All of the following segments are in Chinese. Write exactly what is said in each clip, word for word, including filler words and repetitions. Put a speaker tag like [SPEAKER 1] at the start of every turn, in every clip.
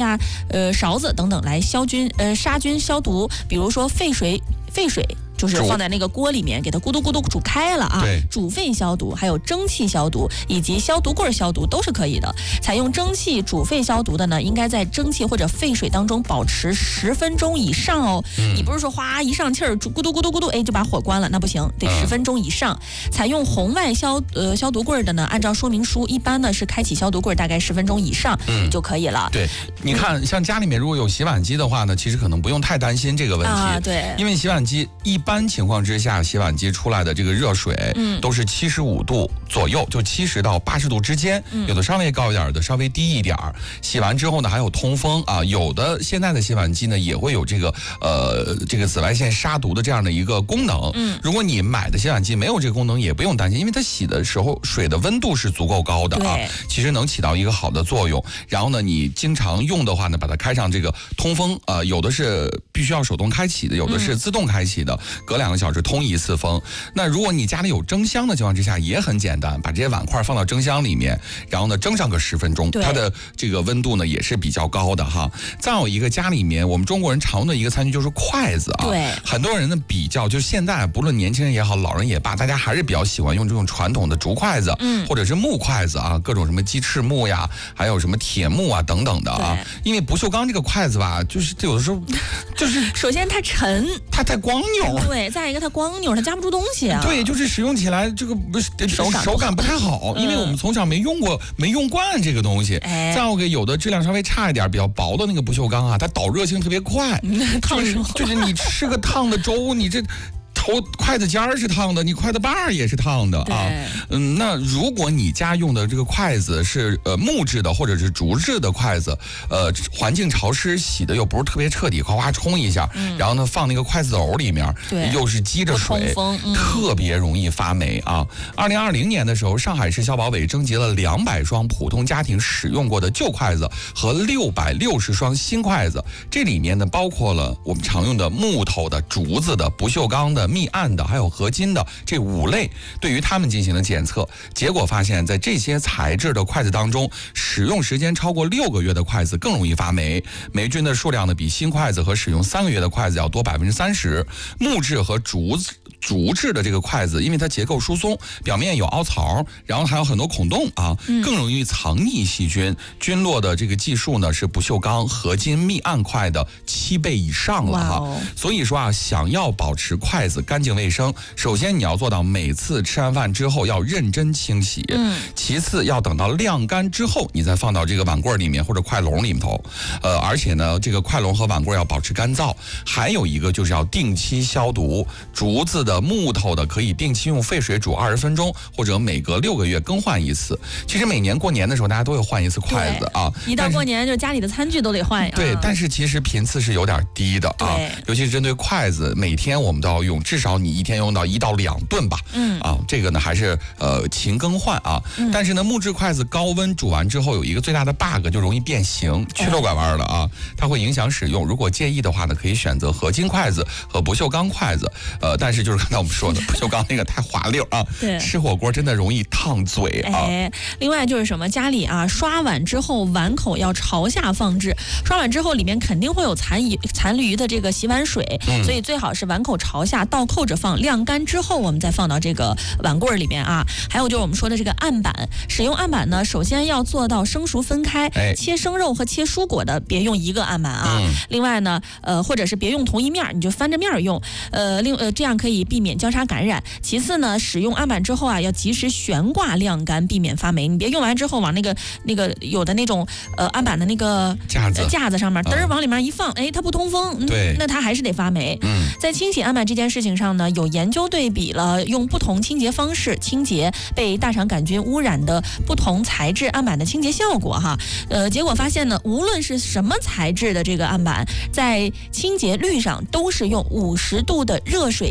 [SPEAKER 1] 啊、呃勺子等等来消菌、呃杀菌消毒，比如说沸水、沸水。就是放在那个锅里面，给它咕嘟咕嘟煮开了啊，煮沸消毒，还有蒸汽消毒以及消毒柜消毒都是可以的。采用蒸汽煮沸消毒的呢，应该在蒸汽或者沸水当中保持十分钟以上哦。嗯、你不是说哗一上气儿，咕嘟咕嘟咕嘟，哎就把火关了，那不行，得十分钟以上。嗯、采用红外消呃消毒柜的呢，按照说明书，一般呢是开启消毒柜大概十分钟以上、嗯、就可以了。
[SPEAKER 2] 对，你看、嗯、像家里面如果有洗碗机的话呢，其实可能不用太担心这个问题。
[SPEAKER 1] 啊，对，
[SPEAKER 2] 因为洗碗机一般。一般情况之下，洗碗机出来的这个热水，嗯，都是七十五度左右，就七十到八十度之间，嗯，有的稍微高一点的，稍微低一点。洗完之后呢，还有通风啊，有的现在的洗碗机呢也会有这个呃这个紫外线杀毒的这样的一个功能。嗯，如果你买的洗碗机没有这个功能，也不用担心，因为它洗的时候水的温度是足够高的啊，其实能起到一个好的作用。然后呢，你经常用的话呢，把它开上这个通风，呃，有的是必须要手动开启的，有的是自动开启的。嗯，隔两个小时通一次风。那如果你家里有蒸箱的情况之下，也很简单，把这些碗筷放到蒸箱里面，然后呢蒸上个十分钟，它的这个温度呢也是比较高的哈。再有一个家里面我们中国人常用的一个餐具就是筷子啊，
[SPEAKER 1] 对，
[SPEAKER 2] 很多人的比较就是现在不论年轻人也好，老人也罢，大家还是比较喜欢用这种传统的竹筷子，嗯，或者是木筷子啊，各种什么鸡翅木呀，还有什么铁木啊等等的啊。因为不锈钢这个筷子吧，就是有的时候就是
[SPEAKER 1] 首先它沉，
[SPEAKER 2] 它太光扭。
[SPEAKER 1] 对，再一个它光扭，它夹不住东西啊。
[SPEAKER 2] 对，就是使用起来这个手感手感不太好，因为我们从小没用过，没用惯这个东西。哎，再有个有的质量稍微差一点，比较薄的那个不锈钢啊，它导热性特别快，
[SPEAKER 1] 烫手。
[SPEAKER 2] 就是你吃个烫的粥，你这。头筷子尖儿是烫的，你筷子把儿也是烫的啊。嗯，那如果你家用的这个筷子是呃木质的或者是竹制的筷子，呃，环境潮湿，洗的又不是特别彻底，哗哗冲一下，嗯、然后呢放那个筷子斗里面，又是积着水，嗯、特别容易发霉啊。二零二零年的时候，上海市消保委征集了两百双普通家庭使用过的旧筷子和六百六十双新筷子，这里面呢包括了我们常用的木头的、竹子的、不锈钢的、密暗的还有合金的这五类，对于它们进行了检测，结果发现在这些材质的筷子当中，使用时间超过六个月的筷子更容易发霉，霉菌的数量呢比新筷子和使用三个月的筷子要多百分之三十。木质和竹子竹制的这个筷子，因为它结构疏松，表面有凹槽，然后还有很多孔洞啊，更容易藏匿细菌，菌落的这个技术呢是不锈钢、合金、密暗筷的七倍以上了哈。哦、所以说啊，想要保持筷子干净卫生，首先你要做到每次吃完饭之后要认真清洗，嗯，其次要等到晾干之后，你再放到这个碗柜里面或者筷笼里头，呃，而且呢，这个筷笼和碗柜要保持干燥，还有一个就是要定期消毒，竹子的、木头的可以定期用沸水煮二十分钟，或者每隔六个月更换一次。其实每年过年的时候，大家都会换一次筷子啊，
[SPEAKER 1] 一到过年就家里的餐具都得换呀。
[SPEAKER 2] 对，但是其实频次是有点低的啊，尤其是针对筷子，每天我们都要用，至少你一天用到一到两顿吧。嗯啊，这个呢还是呃勤更换啊。嗯、但是呢，木质筷子高温煮完之后有一个最大的 bug， 就容易变形，曲溜拐弯的啊，它会影响使用。如果介意的话呢，可以选择合金筷子和不锈钢筷子。呃，但是就是刚才我们说的，不锈钢那个太滑溜啊，对，吃火锅真的容易烫嘴啊。
[SPEAKER 1] 哎，另外就是什么，家里啊刷碗之后碗口要朝下放置，刷碗之后里面肯定会有残余残余的这个洗碗水，嗯、所以最好是碗口朝下倒扣着放，晾干之后我们再放到这个碗柜里面啊。还有就是我们说的这个案板，使用案板呢，首先要做到生熟分开，哎、切生肉和切蔬果的别用一个案板啊。嗯、另外呢，呃，或者是别用同一面，你就翻着面用，呃，另呃这样可以避免交叉感染。其次呢，使用案板之后啊，要及时悬挂晾干，避免发霉。你别用完之后往那个那个有的那种呃案板的那个
[SPEAKER 2] 架子、呃、
[SPEAKER 1] 架子上面嘚儿往里面一放，哎，它不通风，
[SPEAKER 2] 对、嗯，
[SPEAKER 1] 那它还是得发霉。
[SPEAKER 2] 嗯，
[SPEAKER 1] 在清洗案板这件事情上呢，有研究对比了用不同清洁方式清洁被大肠杆菌污染的不同材质案板的清洁效果哈。呃，结果发现呢，无论是什么材质的这个案板，在清洁率上都是用五十度的热水清洗案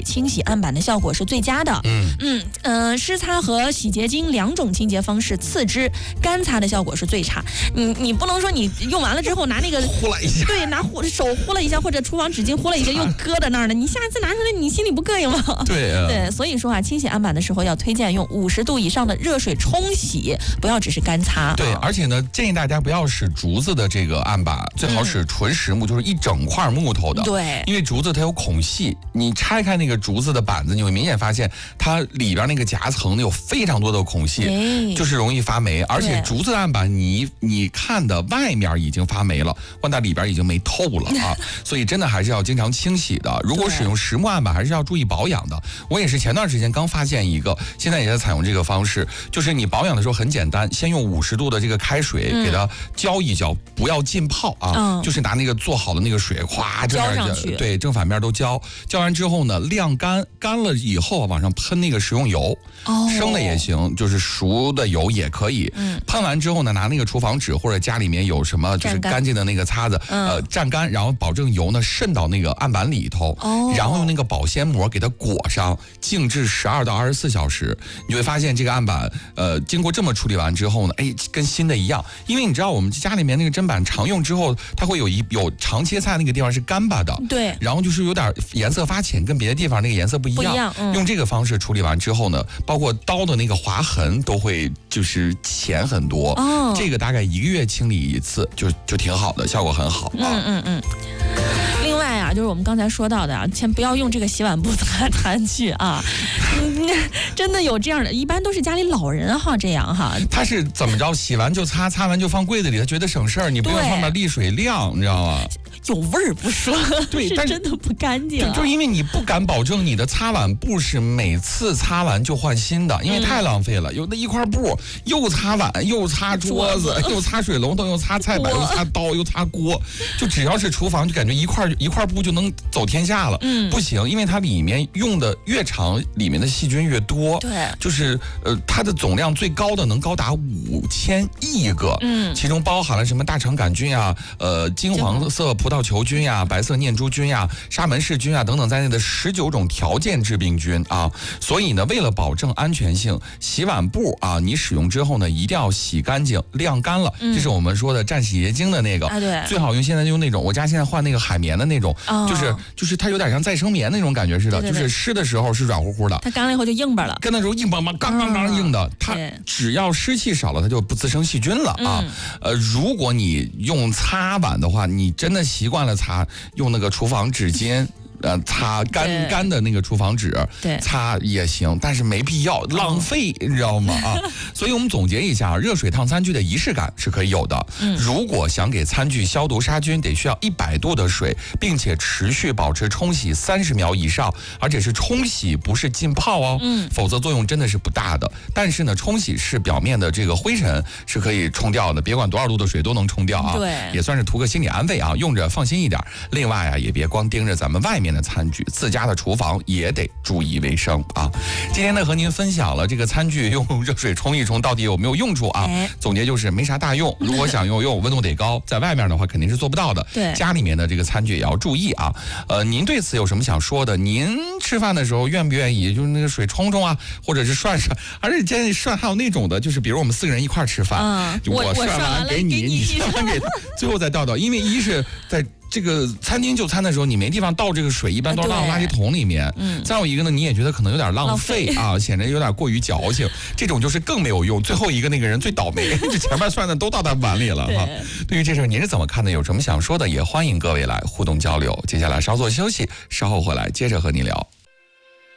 [SPEAKER 1] 案板的效果是最佳的。
[SPEAKER 2] 嗯
[SPEAKER 1] 嗯呃，湿擦和洗洁精两种清洁方式次之，干擦的效果是最差。你你不能说你用完了之后拿那个
[SPEAKER 2] 呼啦一下，
[SPEAKER 1] 对，拿呼手呼了一下，或者厨房纸巾呼了一下，又搁在那儿了，你下次拿出来，你心里不膈应吗？
[SPEAKER 2] 对、啊、
[SPEAKER 1] 对，所以说啊，清洗案板的时候要推荐用五十度以上的热水冲洗，不要只是干擦。
[SPEAKER 2] 对，而且呢，建议大家不要使竹子的这个案板，最好使纯实木，嗯、就是一整块木头的。
[SPEAKER 1] 对，
[SPEAKER 2] 因为竹子它有孔隙，你拆开那个竹子的板子，你会明显发现它里边那个夹层有非常多的孔隙，
[SPEAKER 1] 哎、
[SPEAKER 2] 就是容易发霉。而且竹子的案板，你你看的外面已经发霉了，换到里边已经霉透了啊，所以真的还是要经常清洗的。如果使用实木案板，还是要注意保养的。我也是前段时间刚发现一个，现在也在采用这个方式，就是你保养的时候很简单，先用五十度的这个开水给它浇一浇，不要浸泡啊，
[SPEAKER 1] 嗯、
[SPEAKER 2] 就是拿那个做好的那个水，哗，
[SPEAKER 1] 浇上去，
[SPEAKER 2] 对，正反面都浇。浇完之后呢，晾干，干了以后往上喷那个食用油，
[SPEAKER 1] 哦、
[SPEAKER 2] 生的也行，就是熟的油也可以。
[SPEAKER 1] 嗯、
[SPEAKER 2] 喷完之后呢，拿那个厨房纸或者家里面有什么就是干净的那个擦子，呃，蘸干，然后保证油呢渗到那个案板里头，
[SPEAKER 1] 哦、
[SPEAKER 2] 然后用那个保鲜膜给它裹上，静置十二到二十四小时，你会发现这个案板，呃，经过这么处理完之后呢，哎，跟新的一样。因为你知道我们家里面那个砧板常用之后，它会有一有常切菜那个地方是干巴的，
[SPEAKER 1] 对，
[SPEAKER 2] 然后就是有点颜色发浅，跟别的地方那个颜色不一样。
[SPEAKER 1] 不一样嗯、
[SPEAKER 2] 用这个方式处理完之后呢，包括刀的那个划痕都会就是浅很多。
[SPEAKER 1] 哦，
[SPEAKER 2] 这个大概一个月清理一次，就就挺好的，效果很好啊。
[SPEAKER 1] 嗯嗯嗯。另外啊，就是我们刚才说到的啊，先不要用这个洗碗布擦餐具啊，嗯，真的有这样的，一般都是家里老人哈这样哈。
[SPEAKER 2] 他是怎么着？洗完就擦，擦完就放柜子里，他觉得省事儿，你不用放点沥水晾，你知道吗？
[SPEAKER 1] 有味儿不说，
[SPEAKER 2] 对，
[SPEAKER 1] 是真的不干净、啊。
[SPEAKER 2] 就因为你不敢保证你的擦碗布是每次擦完就换新的，因为太浪费了。嗯、有的一块布又擦碗，又擦桌子，桌子又擦水龙头，又擦菜板，又擦刀，又擦锅，就只要是厨房，就感觉一块一块布就能走天下了。
[SPEAKER 1] 嗯，
[SPEAKER 2] 不行，因为它里面用的越长，里面的细菌越多。
[SPEAKER 1] 对，
[SPEAKER 2] 就是呃，它的总量最高的能高达五千亿个。
[SPEAKER 1] 嗯，
[SPEAKER 2] 其中包含了什么大肠杆菌呀、呃金黄色葡萄球菌呀、白色念珠菌呀、沙门氏菌啊等等在内的十九种条件致病菌啊。所以呢，为了保证安全性，洗碗布啊，你使用之后呢，一定要洗干净、晾干了。嗯、这是我们说的蘸洗洁精的那个。
[SPEAKER 1] 啊，对。
[SPEAKER 2] 最好用现在用那种，我家现在换那个海绵的那种，
[SPEAKER 1] 哦、
[SPEAKER 2] 就是就是它有点像再生棉那种感觉似的，
[SPEAKER 1] 对对对，
[SPEAKER 2] 就是湿的时候是软乎乎的，
[SPEAKER 1] 它干了以后就硬巴了，
[SPEAKER 2] 干的时候硬邦邦、刚刚刚硬的。它只要湿气少了，它就不滋生细菌了啊。
[SPEAKER 1] 嗯、
[SPEAKER 2] 呃，如果你用擦碗的话，你真的习惯了擦，用那个厨房纸巾。呃，擦干干的那个厨房纸，
[SPEAKER 1] 对，
[SPEAKER 2] 擦也行，但是没必要浪费，你知道吗？啊，所以我们总结一下，热水烫餐具的仪式感是可以有的。
[SPEAKER 1] 嗯，
[SPEAKER 2] 如果想给餐具消毒杀菌，得需要一百度的水，并且持续保持冲洗三十秒以上，而且是冲洗，不是浸泡哦。
[SPEAKER 1] 嗯，
[SPEAKER 2] 否则作用真的是不大的。但是呢，冲洗是表面的这个灰尘是可以冲掉的，别管多少度的水都能冲掉啊。
[SPEAKER 1] 对，
[SPEAKER 2] 也算是图个心理安慰啊，用着放心一点。另外啊，也别光盯着咱们外面的餐具，自家的厨房也得注意卫生啊。今天呢，和您分享了这个餐具用热水冲一冲到底有没有用处啊？
[SPEAKER 1] 哎、
[SPEAKER 2] 总结就是没啥大用。如果想用用，温度得高，在外面的话肯定是做不到的。
[SPEAKER 1] 对，
[SPEAKER 2] 家里面的这个餐具也要注意啊。呃，您对此有什么想说的？您吃饭的时候愿不愿意就是那个水冲冲啊，或者是涮涮？而且建议涮还有那种的，就是比如我们四个人一块吃饭，
[SPEAKER 1] 嗯、
[SPEAKER 2] 我涮完给你，你涮完给他，最后再倒倒。因为一是在这个餐厅就餐的时候，你没地方倒这个水，一般都是倒垃圾桶里面。嗯，再有一个呢，你也觉得可能有点浪费啊，显得有点过于矫情，这种就是更没有用。最后一个那个人最倒霉，这前面涮的都到他碗里了哈。对于这事您是怎么看的？有什么想说的，也欢迎各位来互动交流。接下来稍作休息，稍后回来接着和你聊。